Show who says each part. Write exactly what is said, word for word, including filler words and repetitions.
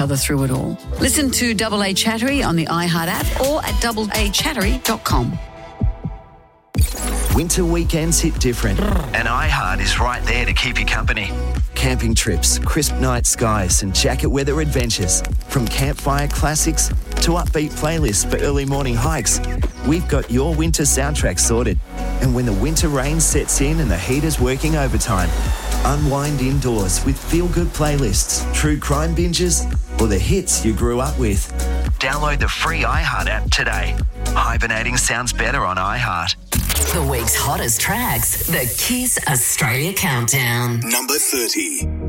Speaker 1: other through it all. Listen to Double A Chattery on the iHeart app or at double a chattery dot com.
Speaker 2: Winter weekends hit different, and iHeart is right there to keep you company. Camping trips, crisp night skies, and jacket weather adventures. From campfire classics to upbeat playlists for early morning hikes, we've got your winter soundtrack sorted. And when the winter rain sets in and the heater's working overtime, unwind indoors with feel-good playlists, true crime binges, or the hits you grew up with. Download the free iHeart app today. Hibernating sounds better on iHeart.
Speaker 3: The week's hottest tracks, the Kiss Australia Countdown.
Speaker 4: Number thirty.